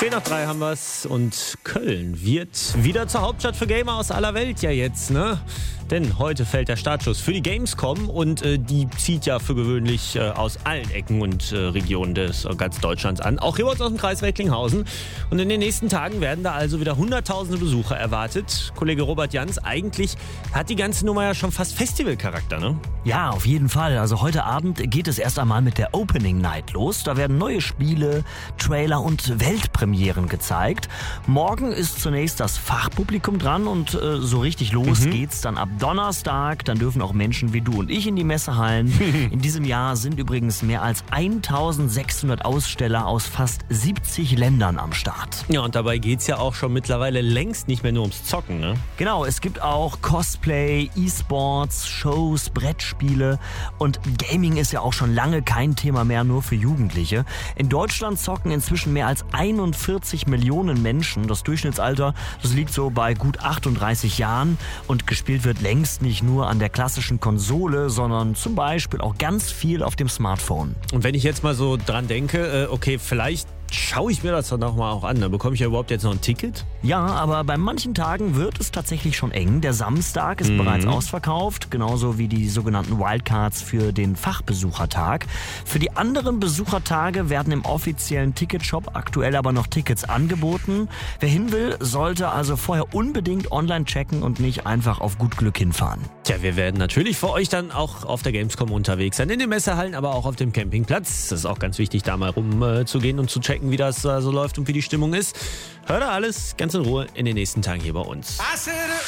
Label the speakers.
Speaker 1: 10:03 haben wir's und Köln wird wieder zur Hauptstadt für Gamer aus aller Welt ja jetzt, ne? Denn heute fällt der Startschuss für die Gamescom und die zieht ja für gewöhnlich aus allen Ecken und Regionen des ganz Deutschlands an. Auch hier bei uns aus dem Kreis Recklinghausen. Und in den nächsten Tagen werden da also wieder hunderttausende Besucher erwartet. Kollege Robert Jans, eigentlich hat die ganze Nummer ja schon fast Festivalcharakter, ne?
Speaker 2: Ja, auf jeden Fall. Also heute Abend geht es erst einmal mit der Opening Night los. Da werden neue Spiele, Trailer und Weltpremieren gezeigt. Morgen ist zunächst das Fachpublikum dran und so richtig los geht's dann ab Donnerstag. Dann dürfen auch Menschen wie du und ich in die Messehallen. In diesem Jahr sind übrigens mehr als 1600 Aussteller aus fast 70 Ländern am Start.
Speaker 1: Ja, und dabei geht's ja auch schon mittlerweile längst nicht mehr nur ums Zocken, ne?
Speaker 2: Genau, es gibt auch Cosplay, E-Sports, Shows, Brettspiele und Gaming ist ja auch schon lange kein Thema mehr nur für Jugendliche. In Deutschland zocken inzwischen mehr als 41 Millionen Menschen. Das Durchschnittsalter, das liegt so bei gut 38 Jahren und gespielt wird längst nicht nur an der klassischen Konsole, sondern zum Beispiel auch ganz viel auf dem Smartphone.
Speaker 1: Und wenn ich jetzt mal so dran denke, okay, vielleicht schaue ich mir das dann auch mal an. Dann bekomme ich ja überhaupt jetzt noch ein Ticket?
Speaker 2: Ja, aber bei manchen Tagen wird es tatsächlich schon eng. Der Samstag ist bereits ausverkauft, genauso wie die sogenannten Wildcards für den Fachbesuchertag. Für die anderen Besuchertage werden im offiziellen Ticketshop aktuell aber noch Tickets angeboten. Wer hin will, sollte also vorher unbedingt online checken und nicht einfach auf gut Glück hinfahren.
Speaker 1: Tja, wir werden natürlich für euch dann auch auf der Gamescom unterwegs sein. In den Messehallen, aber auch auf dem Campingplatz. Das ist auch ganz wichtig, da mal rumzugehen und zu checken, wie das so läuft und wie die Stimmung ist. Hört ihr alles ganz in Ruhe in den nächsten Tagen hier bei uns.